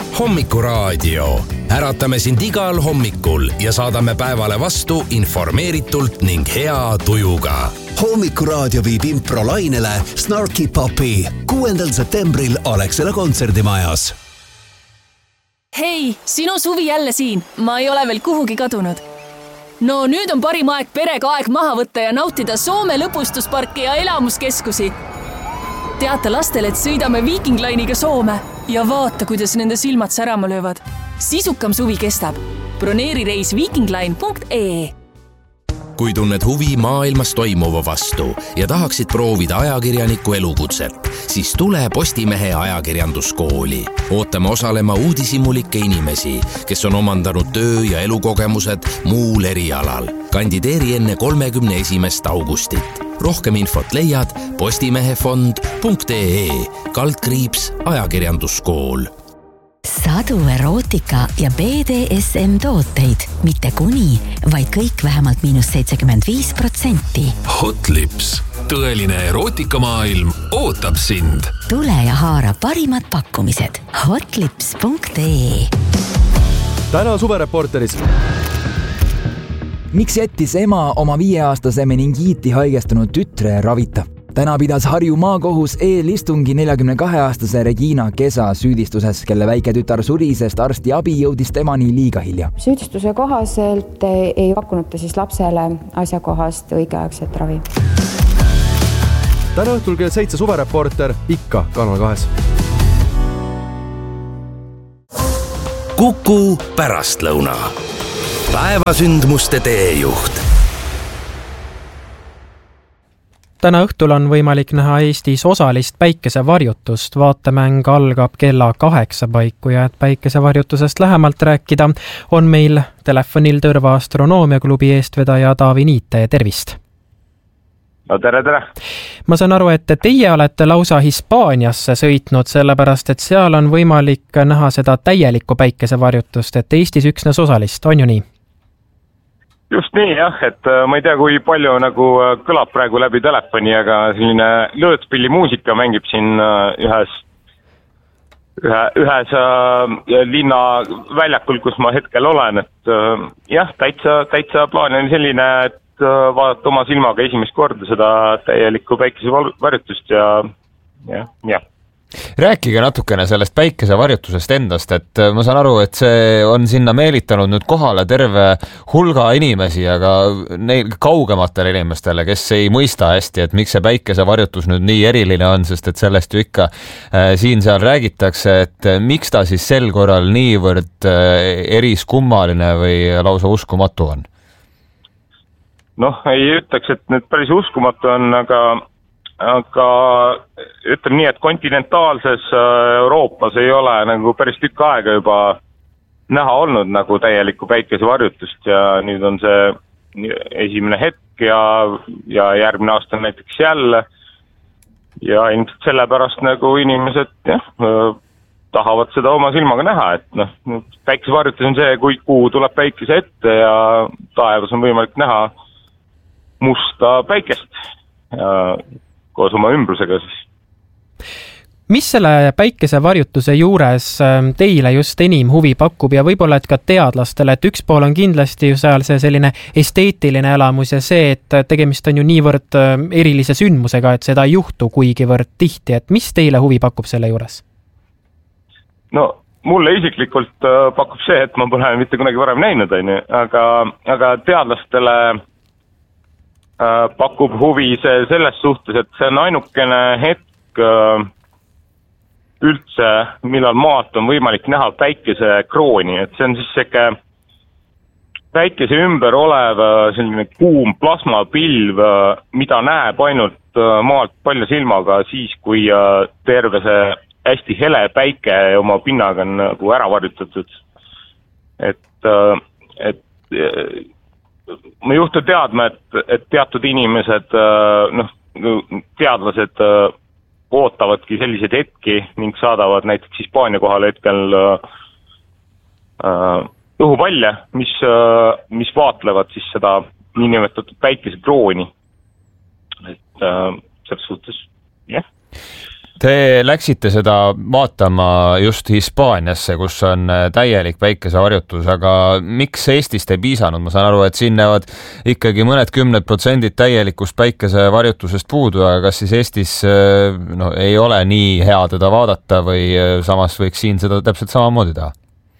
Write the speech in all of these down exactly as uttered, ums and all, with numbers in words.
Hommikuraadio. Äratame sind igal hommikul ja saadame päevale vastu informeeritult ning hea tujuga. Hommikuraadio viib improlainele Snarky Puppy kuuendal septembril Alexela kontserdimajas. Hei, sinu suvi jälle siin. Ma ei ole veel kuhugi kadunud. No nüüd on parim aeg perega aeg maha võtta ja nautida Soome lõbustusparki ja elamuskeskusi. Teata lastele, et sõidame Viking Line'iga Soome ja vaata, kuidas nende silmad särama löövad. Sisukam suvi kestab. Broneeri reis vikingline punkt ee. Kui tunned huvi maailmas toimuva vastu ja tahaksid proovida ajakirjaniku elukutset, siis tule Postimehe ajakirjanduskooli. Ootame osalema uudishimulikke inimesi, kes on omandanud töö- ja elukogemused muul erialal. Kandideeri enne kolmekümne esimest augustit. Rohkem infot leiad postimehefond punkt ee kaldkriips ajakirjanduskool. Sadu erootika ja B D S M tooteid, mitte kuni, vaid kõik vähemalt miinus seitsekümmend viis protsenti. Hotlips, tõeline erootikamaailm ootab sind. Tule ja haara parimad pakkumised. hotlips punkt ee. Täna suvereporteris. Miks jättis ema oma viieaastase meningiiti haigestunud tütre ravita? Täna pidas Harju maakohus eelistungi neljakümne kahe aastase Regina Kesa süüdistuses, kelle väike tütar suri, sest arsti abi jõudis temani liiga hilja. Süüdistuse kohaselt ei pakkunud ta siis lapsele asjakohast õigeaegset ravi. Täna õhtul kell seitse suvereporter ikka Kanal kahes. Kuku pärastlõuna. Päevasündmuste teejuht. Täna õhtul on võimalik näha Eestis osalist päikesevarjutust. Vaatemäng algab kella kaheksa paiku ja et päikesevarjutusest lähemalt rääkida, on meil telefonil Tõrva astronoomiaklubi eestvedaja Taavi Niite. Tervist! No tere, tere! Ma saan aru, et teie olete lausa Hispaaniasse sõitnud, sellepärast et seal on võimalik näha seda täielikku päikesevarjutust, et Eestis üksnes osalist, on ju nii? Just nii, jah, et ma ei tea, kui palju nagu kõlab praegu läbi telefoni, aga selline lõõtspilli muusika mängib siin ühes, ühe, ühes linna väljakul, kus ma hetkel olen, et jah, täitsa, täitsa plaan on selline, et vaadata oma silmaga esimest korda seda täielikku päikesevarjutust ja jah, jah. Rääkige natukene sellest päikesevarjutusest endast, et ma saan aru, et see on sinna meelitanud nüüd kohale terve hulga inimesi, aga neil kaugematele inimestele, kes ei mõista hästi, et miks see päikesevarjutus nüüd nii eriline on, sest et sellest ju ikka äh, siin seal räägitakse, et miks ta siis sel korral niivõrd äh, eriskummaline või lausa uskumatu on? Noh, ei ütleks, et nüüd päris uskumatu on, aga aga ütleme nii, et kontinentaalses Euroopas ei ole nagu päris tükk aega juba näha olnud nagu täielikku päikesevarjutust ja nüüd on see esimene hetk ja, ja järgmine aasta on näiteks jälle ja ilmselt sellepärast nagu inimesed jah, tahavad seda oma silmaga näha, et noh, päikesevarjutus on see, kui kuu tuleb päikese ette ja taevas on võimalik näha musta päikest ja koos oma ümbrusega siis. Mis selle päikesevarjutuse juures teile just enim huvi pakub ja võib-olla et ka teadlastele, et üks pool on kindlasti ju seal see selline esteetiline elamus ja see, et tegemist on ju niivõrd erilise sündmusega, et seda ei juhtu kuigivõrd tihti, et mis teile huvi pakub selle juures? No mulle isiklikult pakub see, et ma pole mitte kunagi varem näinud, aga, aga teadlastele pakub huvi see selles suhtes, et see on ainukene hetk üldse, millal maalt on võimalik näha päikese krooni, et see on siis seke päikese ümber olev selline kuum plasmapilv, mida näeb ainult maalt palja silmaga siis, kui terve see hästi hele päike oma pinnaga on nagu ära varjutatud. Et, et ma juhtu teadma, et, et teatud inimesed, noh, teadlased ootavadki selliseid hetki ning saadavad näiteks Hispaania kohale hetkel äh, õhupalle, mis, äh, mis vaatlevad siis seda niinimetatud päikesekrooni. Et äh, selles suhtes, jah. Te läksite seda vaatama just Hispaaniasse, kus on täielik päikesevarjutus, aga miks Eestist ei piisanud? Ma saan aru, et siin näevad ikkagi mõned kümned protsendid täielikust päikesevarjutusest puudu, aga kas siis Eestis no, ei ole nii hea teda vaadata või samas võiks siin seda täpselt samamoodi teha?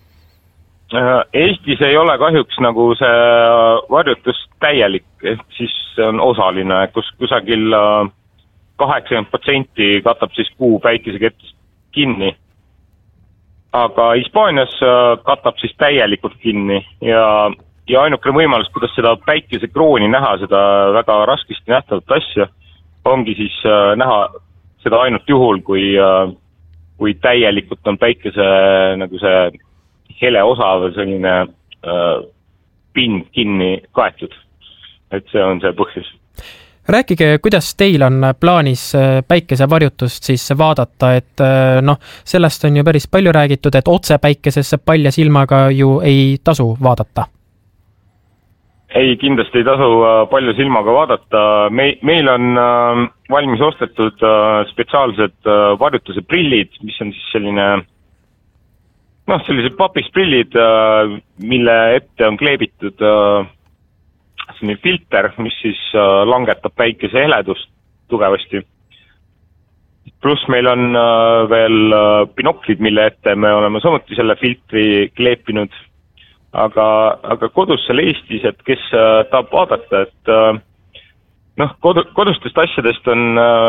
Eestis ei ole kahjuks nagu see varjutus täielik, ehk siis on osaline, kus kusagil kaheksakümmend protsenti katab siis kuu päikesekettist kinni. Aga Hispaanias katab siis täielikult kinni ja, ja ainukene võimalus, kuidas seda päikesekrooni näha, seda väga raskesti nähtavat asja, ongi siis näha seda ainult juhul, kui, kui täielikult on päikese nagu see hele osa või selline äh, pind kinni kaetud. Et see on see põhjus. Rääkige, kuidas teil on plaanis päikesevarjutust siis vaadata, et noh, sellest on ju päris palju räägitud, et otse päikesesse palja silmaga ju ei tasu vaadata. Ei, kindlasti ei tasu palju silmaga vaadata. Me, meil on valmis ostetud spetsiaalsed varjutuse prillid, mis on siis selline, noh, sellised papisprillid, mille ette on kleebitud selline filter, mis siis langetab päikese heledust tugevasti. Pluss meil on veel binoklid, mille ette me oleme samuti selle filtri kleepinud. Aga, aga kodus seal Eestis, et kes tahab vaadata, et noh, kodu, kodustest asjadest on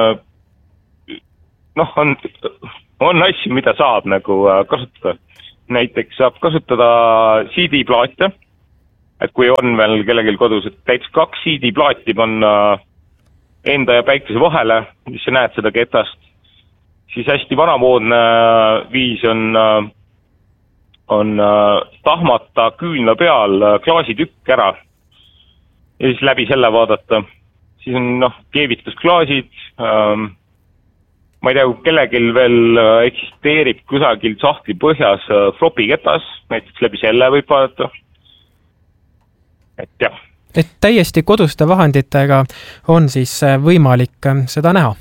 noh, on, on asju, mida saab nagu kasutada. Näiteks saab kasutada C D-plaate, et kui on veel kellelgi kodus, et täitsa kaks C D-plaati panna enda ja päikese vahele, mis sa näed seda ketast, siis hästi vanamoodne viis on, on tahmata küünla peal klaasitükk ära ja siis läbi selle vaadata. Siis on noh, keevitusklaasid, ähm, ma ei tea, kui kellelgi veel eksisteerib kusagil sahtli põhjas flopi ketas, näiteks läbi selle võib vaadata. Et jah. Et täiesti koduste vahenditega on siis võimalik seda näha?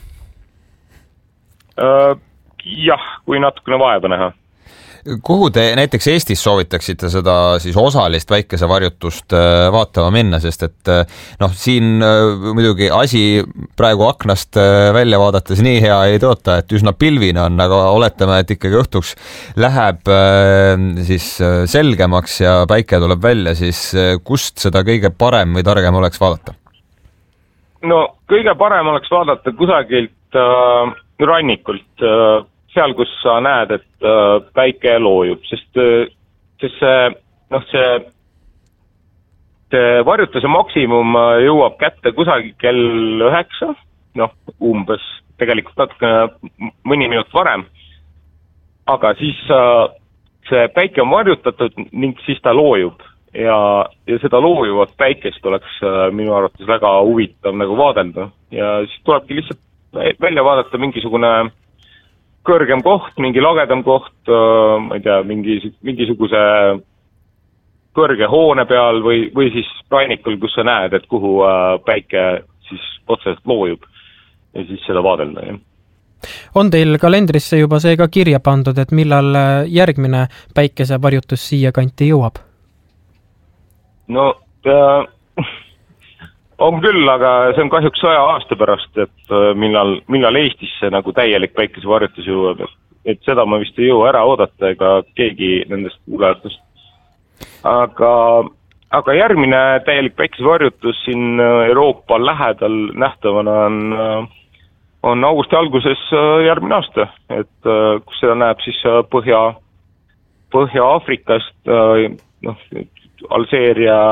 Uh, jah, kui natukene vaeva näha. Kuhu te näiteks Eestis soovitaksite seda siis osalist päikesevarjutust vaatama minna, sest et noh, siin muidugi asi praegu aknast välja vaadates nii hea ei toota, et üsna pilvine on, aga oletame, et ikkagi õhtuks läheb siis selgemaks ja päike tuleb välja, siis kust seda kõige parem või targem oleks vaadata? No kõige parem oleks vaadata kusagilt äh, rannikult äh, seal, kus sa näed, et äh, päike loojub, sest, sest see, noh, see, see varjutuse maksimum jõuab kätte kusagil kell üheksa, noh, umbes tegelikult natukene mõni minut varem, aga siis äh, see päike on varjutatud ning siis ta loojub ja, ja seda loojuvat päikest oleks äh, minu arvates väga huvitav nagu vaadelda ja siis tulebki lihtsalt välja vaadata mingisugune kõrgem koht, mingi lagedam koht, ma ei tea, mingi, mingisuguse kõrge hoone peal või, või siis rannikul, kus sa näed, et kuhu päike siis otseselt loojub ja siis seda vaadelda. Ja. On teil kalendrisse juba see ka kirja pandud, et millal järgmine päikesevarjutus siia kanti jõuab? No äh, on küll, aga see on kahjuks saja aasta pärast, et millal, millal Eestisse nagu täielik päikesevarjutus jõuab. Et seda ma vist ei jõua ära oodata ega keegi nendest kuulajatust. Aga, aga järgmine täielik päikesevarjutus siin Euroopa lähedal nähtavana on, on augusti alguses järgmine aasta. Et kus seda näeb siis Põhja, Põhja-Afrikast, noh, Alseeria,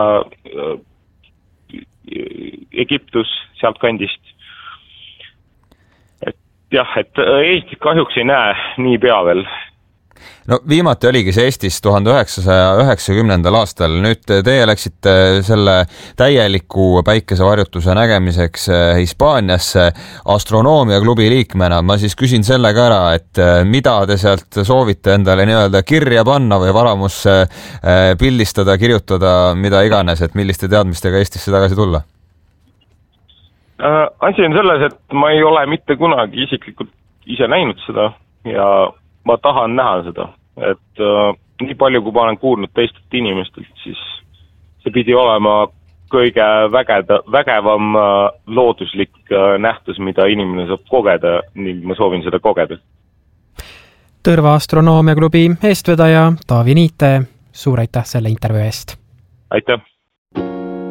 Egiptus, sealt kandist. Et jah, et Eestis kahjuks ei näe nii pea veel. No viimati oligi see Eestis tuhande üheksasaja üheksakümnendal aastal. Nüüd teie läksite selle täieliku päikesevarjutuse nägemiseks Hispaaniasse astronoomiaklubi liikmena. Ma siis küsin selle ka ära, et mida te sealt soovite endale nii-öelda kirja panna või varamusse pildistada, kirjutada, mida iganes, et milliste teadmistega Eestisse tagasi tulla? Asi on selles, et ma ei ole mitte kunagi isiklikult ise näinud seda ja ma tahan näha seda, et äh, nii palju, kui ma olen kuulnud teistelt inimestelt, siis see pidi olema kõige vägeda, vägevam äh, looduslik äh, nähtus, mida inimene saab kogeda, ning ma soovin seda kogeda. Tõrva Astronoomiaklubi eestvedaja Taavi Niite, suur aitäh selle intervjuu eest! Aitäh!